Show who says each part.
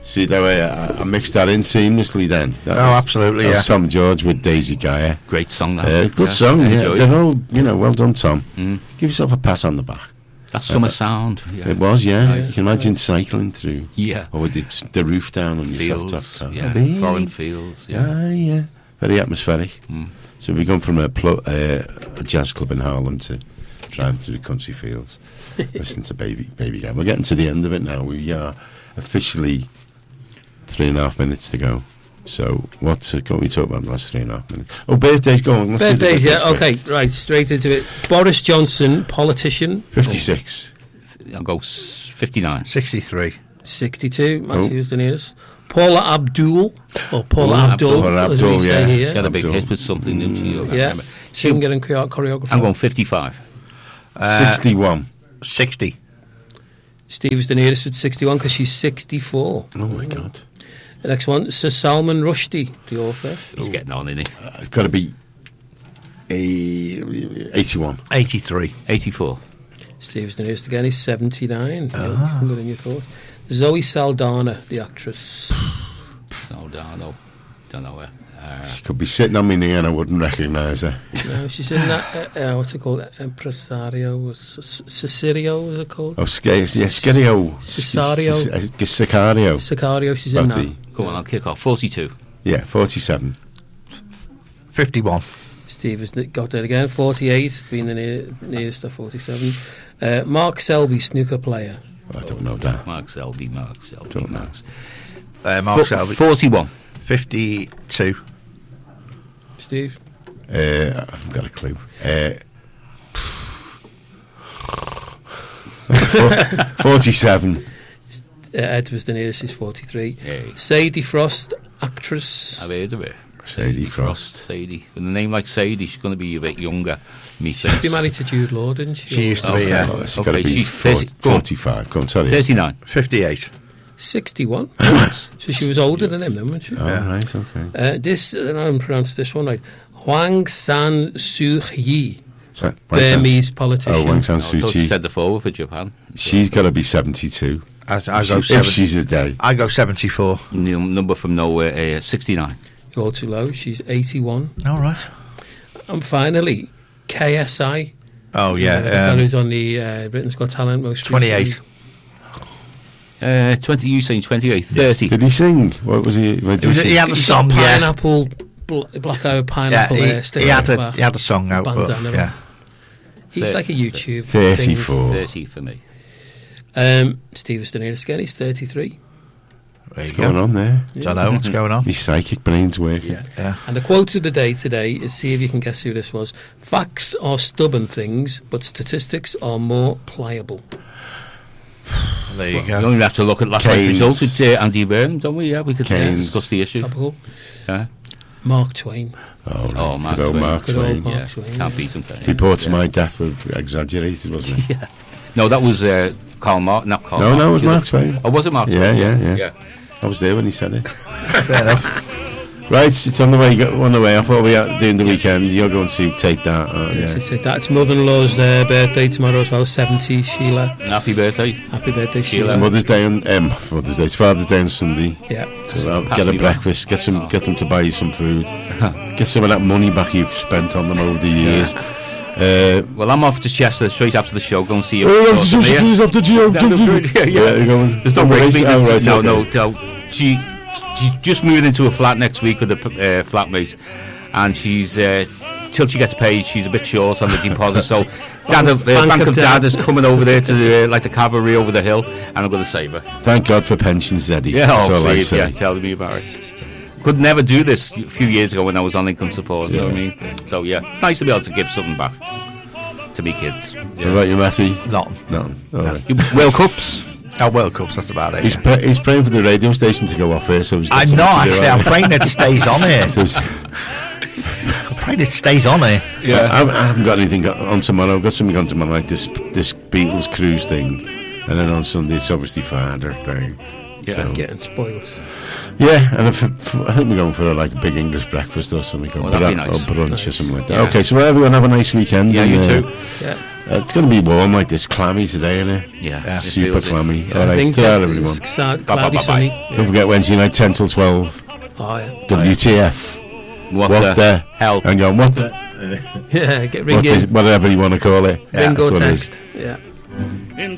Speaker 1: See the way I mixed that in seamlessly then.
Speaker 2: Absolutely,
Speaker 1: that was Tom George with Daisy Gaia.
Speaker 3: Great song, that.
Speaker 1: Good song, yeah. They're all, well done, Tom.
Speaker 3: Mm.
Speaker 1: Give yourself a pass on the back.
Speaker 3: That summer sound. Yeah.
Speaker 1: It was, yeah. You can imagine cycling through.
Speaker 3: Yeah.
Speaker 1: Or with the roof down on your
Speaker 3: Fields,
Speaker 1: soft top car.
Speaker 3: yeah. Foreign fields, yeah.
Speaker 1: Yeah. Very atmospheric.
Speaker 3: Mm.
Speaker 1: So we've gone from a jazz club in Harlem to driving through the country fields, listening to Baby Gaia. We're getting to the end of it now. We are officially 3.5 minutes to go. So what can we talk about in the last 3.5 minutes? Oh, birthdays, go on.
Speaker 4: Birthdays, yeah, okay, right, straight into it. Boris Johnson, politician.
Speaker 1: 56.
Speaker 3: I'll go 59.
Speaker 2: 63.
Speaker 4: 62, Matthew's the nearest. Paula Abdul, or Paula Abdul, as we say
Speaker 1: yeah.
Speaker 4: here.
Speaker 3: She had a big hit with something, didn't she?
Speaker 4: Yeah, singer and choreographer.
Speaker 3: I'm going 55.
Speaker 1: 61.
Speaker 2: 60.
Speaker 4: Steve is the nearest with 61 because she's 64.
Speaker 1: Oh my God.
Speaker 4: The next one, Sir Salman Rushdie, the author.
Speaker 3: He's getting on, isn't he?
Speaker 1: It's got to be 81.
Speaker 2: 83.
Speaker 3: 84.
Speaker 4: Steve is the nearest again, he's 79. Younger than you thought. Zoe Saldana, the actress.
Speaker 3: Saldana, don't know her.
Speaker 1: She could be sitting on me knee and I wouldn't recognise her.
Speaker 4: No, she's in that, what's it called? Impresario, Cesario, was it called?
Speaker 1: Oh, Sicario.
Speaker 4: Sicario, she's in that.
Speaker 3: Go on, I'll kick off. 42.
Speaker 1: Yeah, 47.
Speaker 2: 51.
Speaker 4: Steve has got that again. 48, being the nearest to 47. Mark Selby, snooker player.
Speaker 1: I don't know that.
Speaker 3: Mark Selby.
Speaker 1: Don't know.
Speaker 2: Mark Selby.
Speaker 3: 41.
Speaker 2: 52.
Speaker 4: Steve?
Speaker 1: I haven't got a clue. 47.
Speaker 4: Ed was the nearest, he's 43.
Speaker 3: Hey.
Speaker 4: Sadie Frost, actress.
Speaker 3: I've heard of it.
Speaker 1: Sadie Frost.
Speaker 3: Sadie. With a name like Sadie, she's going to be a bit younger,
Speaker 4: She'd be married to Jude Law, didn't she?
Speaker 2: She used to be, yeah.
Speaker 1: Oh, okay, she's 45. Go on, sorry.
Speaker 3: 39.
Speaker 2: 58.
Speaker 4: 61. So she was older than him then, wasn't she?
Speaker 1: Oh, right, okay.
Speaker 4: I don't pronounce this one right. Huang San Suu Kyi, Burmese politician.
Speaker 1: Oh, Wang San Suu
Speaker 3: I thought
Speaker 1: Kyi.
Speaker 3: she said the forward for Japan.
Speaker 1: She's got to be 72. If she's a day.
Speaker 2: I go 74.
Speaker 3: Number from nowhere, 69.
Speaker 4: All too low. She's 81.
Speaker 2: All right.
Speaker 4: And finally, KSI.
Speaker 2: Oh, yeah.
Speaker 4: The fellow who's on the Britain's Got Talent most
Speaker 2: 28.
Speaker 3: 20, you saying 28, 30.
Speaker 1: Did he sing? What was he?
Speaker 2: He had a song,
Speaker 4: pineapple, black-eyed pineapple.
Speaker 2: He had a song out, but yeah.
Speaker 4: He's like a YouTube
Speaker 1: 34.
Speaker 3: 30 for me.
Speaker 4: Steve is the nearest again. He's 33.
Speaker 1: What's going on there?
Speaker 2: Don't know what's going on.
Speaker 1: My psychic brain's working.
Speaker 2: Yeah.
Speaker 4: And the quote of the day today is, see if you can guess who this was. Facts are stubborn things, but statistics are more pliable.
Speaker 2: There you go.
Speaker 3: We only have to look at last night's results with Andy Byrne, don't we? Yeah, we could discuss the issue.
Speaker 4: Topical.
Speaker 3: Yeah.
Speaker 4: Mark Twain.
Speaker 1: Oh,
Speaker 3: Mark
Speaker 1: good old
Speaker 3: Twain.
Speaker 1: Mark Twain.
Speaker 4: Mark Twain.
Speaker 3: Can't beat him.
Speaker 1: Reports of my death were exaggerated, wasn't it?
Speaker 3: Yeah. No, that was Karl Marx, not Karl Marx.
Speaker 1: No, it was Mark Twain.
Speaker 3: Oh, was it Mark Twain?
Speaker 1: Yeah. I was there when he said it. Fair enough. Right, it's on the way off. What are we out doing the weekend? You're going to take that.
Speaker 4: That's mother-in-law's birthday tomorrow as well, 70, Sheila.
Speaker 3: Happy birthday.
Speaker 4: Happy birthday, Sheila.
Speaker 1: It's Mother's Day on it's Father's Day on Sunday.
Speaker 4: Yeah.
Speaker 1: So get a breakfast, get them to buy you some food. Get some of that money back you've spent on them over the years.
Speaker 3: Well, I'm off to Chester straight after the show. Go and see you.
Speaker 1: There's no
Speaker 3: breaks. No. She's just moving into a flat next week with a flatmate, and she's till she gets paid, she's a bit short on the deposit. So, Bank of Dad is coming over there to like the cavalry over the hill, and I'm going to save her.
Speaker 1: Thank God for pensions, Eddie.
Speaker 3: Yeah, tell me about it. Could never do this a few years ago when I was on income support. You know what I mean? So yeah, it's nice to be able to give something back to me kids. Yeah.
Speaker 1: What about you, Matty?
Speaker 2: Nothing.
Speaker 1: Right.
Speaker 3: World Cups.
Speaker 2: World Cups, that's about it.
Speaker 1: He's praying for the radio station to go off here, so
Speaker 2: I'm not actually. I'm praying it stays on here. I'm praying it stays on here.
Speaker 1: Yeah, I haven't got anything on tomorrow. I've got something on tomorrow, like this Beatles cruise thing, and then on Sunday it's obviously Father Day.
Speaker 4: Yeah, so. Getting spoiled.
Speaker 1: Yeah, and I think we're going for a big English breakfast or something,
Speaker 3: that'd be nice.
Speaker 1: Or brunch or something like that.
Speaker 3: Yeah.
Speaker 1: Okay, so everyone have a nice weekend.
Speaker 3: Yeah, you too.
Speaker 1: Yeah. It's going to be warm like this, clammy today, isn't it?
Speaker 3: Yeah.
Speaker 1: Super clammy.
Speaker 4: I
Speaker 1: All right,
Speaker 4: think
Speaker 1: to everyone.
Speaker 4: cloudy,
Speaker 3: Bye.
Speaker 4: sunny.
Speaker 1: Don't forget Wednesday night, 10 till 12.
Speaker 4: Oh, yeah.
Speaker 1: WTF.
Speaker 3: What the hell?
Speaker 1: Hang on, what the...
Speaker 4: Yeah, get ringing.
Speaker 1: Whatever you want to call it.
Speaker 4: Ring or
Speaker 1: that's what it is.
Speaker 4: text. Yeah.